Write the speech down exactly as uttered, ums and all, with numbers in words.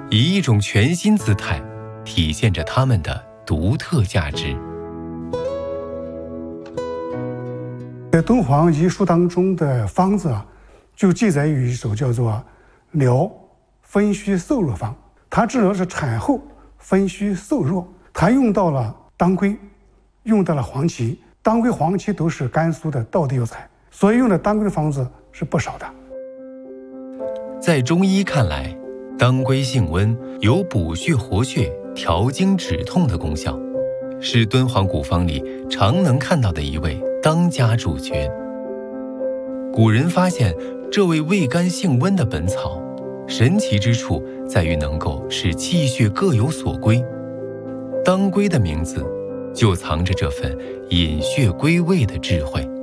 以一种全新姿态体现着它们的独特价值。 在敦煌遗书当中的方子啊，就记载有一首叫做疗分虚瘦弱方，它治疗的是产后分虚瘦弱，它用到了当归，用到了黄芪，当归黄芪都是甘肃的道地药材，所以用的当归的方子是不少的。 在中医看来，当归性温，有补血活血、调经止痛的功效，是敦煌古方里常能看到的一位当家主角。古人发现这味味甘性温的本草，神奇之处在于能够使气血各有所归。当归的名字就藏着这份隐血归味的智慧。